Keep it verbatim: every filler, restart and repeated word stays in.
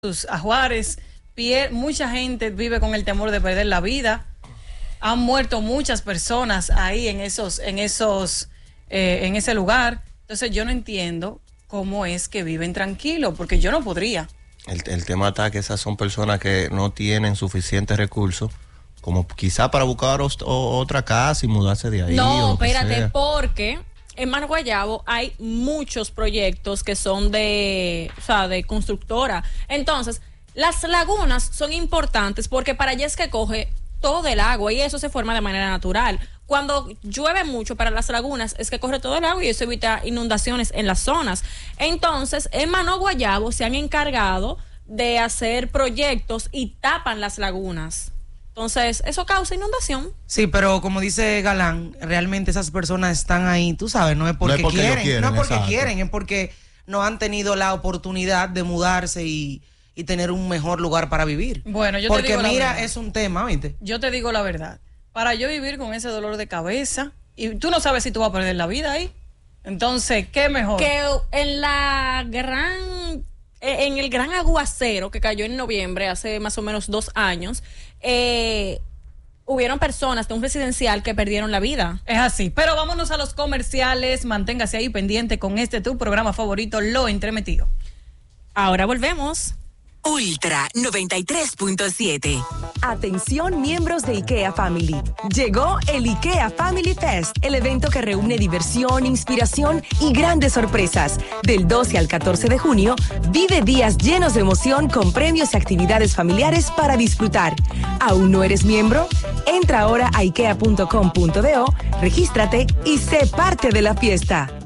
a Juárez, pier, mucha gente vive con el temor de perder la vida. Han muerto muchas personas ahí en esos, en esos, eh, en ese lugar. Entonces yo no entiendo cómo es que viven tranquilos, porque yo no podría. El, el tema está que esas son personas que no tienen suficientes recursos, como quizá para buscar o, o, otra casa y mudarse de ahí. No, o lo espérate, sea. porque en Mar Guayabo hay muchos proyectos que son de, o sea, de constructora. Entonces, las lagunas son importantes porque para allá es que coge todo el agua y eso se forma de manera natural. Cuando llueve mucho para las lagunas es que corre todo el agua y eso evita inundaciones en las zonas. Entonces, en Mano Guayabo se han encargado de hacer proyectos y tapan las lagunas. Entonces, eso causa inundación. Sí, pero como dice Galán, realmente esas personas están ahí, tú sabes, no es porque, no es porque quieren, quieren, no es porque exacto. quieren, es porque no han tenido la oportunidad de mudarse y, y tener un mejor lugar para vivir. Bueno, yo porque te digo mira, la verdad. es un tema, ¿viste? Yo te digo la verdad. Para yo vivir con ese dolor de cabeza, y tú no sabes si tú vas a perder la vida ahí. Entonces, ¿qué mejor? Que en la gran... en el gran aguacero que cayó en noviembre, hace más o menos dos años, eh, hubieron personas de un residencial que perdieron la vida. Es así, pero vámonos a los comerciales, manténgase ahí pendiente con este tu programa favorito, Lo Entremetido. Ahora volvemos. Ultra noventa y tres punto siete. Atención miembros de IKEA Family. Llegó el IKEA Family Fest, el evento que reúne diversión, inspiración y grandes sorpresas. Del doce al catorce de junio, vive días llenos de emoción con premios y actividades familiares para disfrutar. ¿Aún no eres miembro? Entra ahora a ikea punto com punto do, regístrate y sé parte de la fiesta.